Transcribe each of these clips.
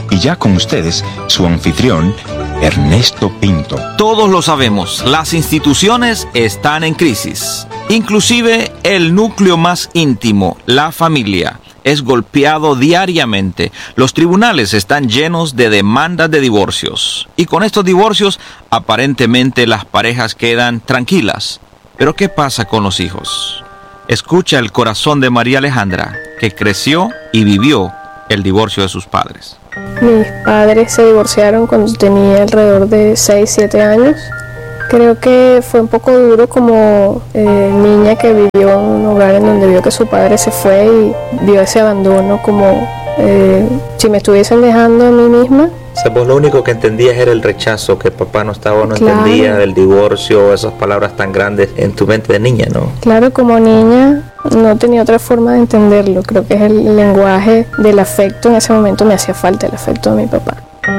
Y ya con ustedes, su anfitrión, Ernesto Pinto. Todos lo sabemos, las instituciones están en crisis. Inclusive el núcleo más íntimo, la familia, es golpeado diariamente. Los tribunales están llenos de demandas de divorcios. Y con estos divorcios, aparentemente las parejas quedan tranquilas. Pero ¿qué pasa con los hijos? Escucha el corazón de María Alejandra, que creció y vivió el divorcio de sus padres. Mis padres se divorciaron cuando tenía alrededor de 6-7 años. Creo que fue un poco duro como niña que vivió en un hogar en donde vio que su padre se fue y vio ese abandono como si me estuviesen dejando a mí misma. O sea, vos lo único que entendías era el rechazo, que papá no estaba, no Claro. entendía del divorcio, esas palabras tan grandes en tu mente de niña, ¿no? Claro, como niña no tenía otra forma de entenderlo. Creo que es el lenguaje del afecto. En ese momento me hacía falta el afecto de mi papá.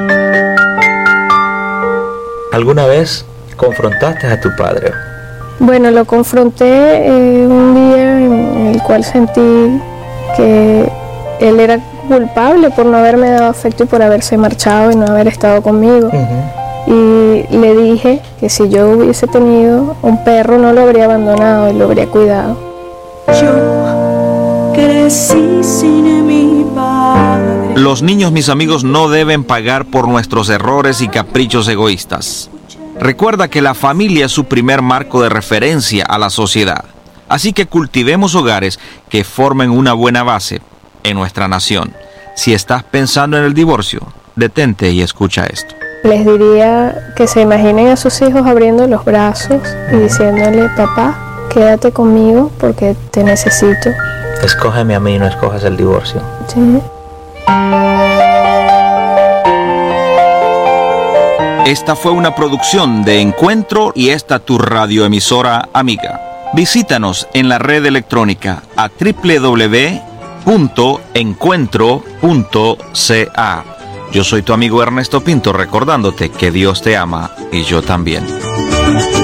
¿Alguna vez confrontaste a tu padre? Bueno, lo confronté un día en el cual sentí que él era culpable por no haberme dado afecto y por haberse marchado y no haber estado conmigo. Y le dije que si yo hubiese tenido un perro no lo habría abandonado y lo habría cuidado. Yo crecí sin mi padre. Los niños, mis amigos, no deben pagar por nuestros errores y caprichos egoístas. Recuerda que la familia es su primer marco de referencia a la sociedad. Así que cultivemos hogares que formen una buena base en nuestra nación. Si estás pensando en el divorcio, detente y escucha esto. Les diría que se imaginen a sus hijos abriendo los brazos y diciéndole: papá, quédate conmigo porque te necesito. Escógeme a mí, no escojas el divorcio. Sí. Esta fue una producción de Encuentro y esta tu radioemisora amiga. Visítanos en la red electrónica a www.encuentro.ca. Yo soy tu amigo Ernesto Pinto, recordándote que Dios te ama y yo también.